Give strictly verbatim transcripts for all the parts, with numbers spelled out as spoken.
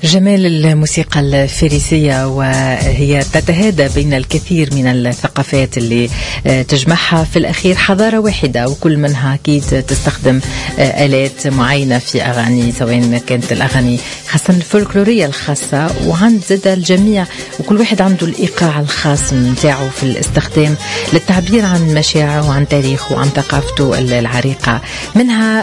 جمال الموسيقى الفارسية وهي تتهادى بين الكثير من الثقافات اللي تجمعها في الأخير حضارة واحدة، وكل منها أكيد تستخدم آلات معينة في أغاني، سواء كانت الأغاني خاصة الفولكلورية الخاصة، وعند زاد الجميع وكل واحد عنده الإيقاع الخاص متاعه في الاستخدام للتعبير عن مشاعره وعن تاريخه وعن ثقافته العريقة. منها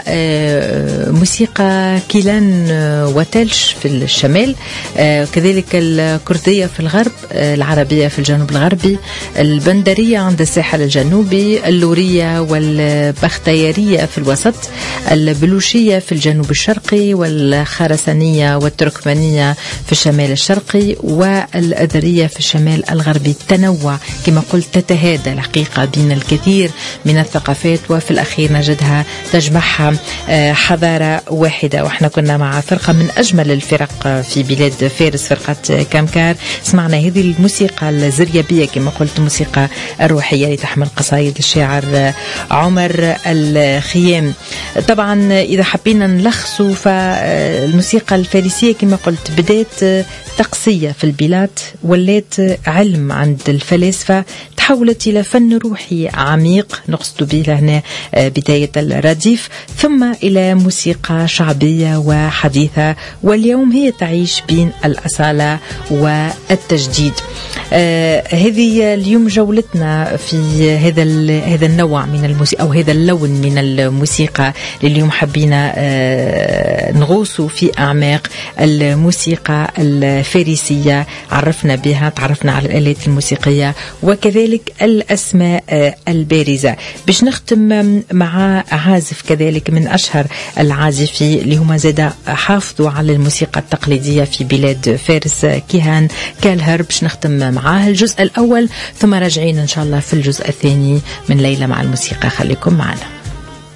موسيقى كيلان وتلش في الشمال، كذلك الكردية في الغرب، العربية في الجنوب الغربي، البندرية عند الساحل الجنوبي، اللورية والبختيارية في الوسط، البلوشية في الجنوب الشرقي، والخرسانية والتركمانية في الشمال الشرقي، والأذرية في الشمال الغربي. التنوع كما قلت تتهادى الحقيقة بين الكثير من الثقافات، وفي الأخير نجدها تجمعها حضارة واحدة. وإحنا كنا مع فرقة من أجمل الفرق في بلاد فارس، فرقة كامكار. سمعنا هذه الموسيقى الزريبية كما قلت، موسيقى الروحية اللي تحمل قصائد الشاعر عمر الخيام. طبعا إذا حبينا نلخصوا فالموسيقى الفارسية كما قلت بدأت تقصية في البلاد، ولات علم عند الفلاسفة، تحولت إلى فن روحي عميق نقصد به هنا بداية الرديف، ثم إلى موسيقى شعبية وحديثة، واليوم هي تعيش بين الأصالة والتجديد. آه هذه اليوم جولتنا في هذا هذا النوع من الموسيقى أو هذا اللون من الموسيقى. اليوم حبينا آه نغوصوا في أعماق الموسيقى الفارسية، عرفنا بها، تعرفنا على الآلات الموسيقية وكذلك الأسماء آه البارزة. باش نختم مع عازف كذلك من أشهر العازفين اللي هما زاد حافظوا على الموسيقى التقليدية في بلاد فارس، كيهان كالهر. باش نختم معاه الجزء الأول، ثم راجعين إن شاء الله في الجزء الثاني من ليلة مع الموسيقى. خليكم معنا.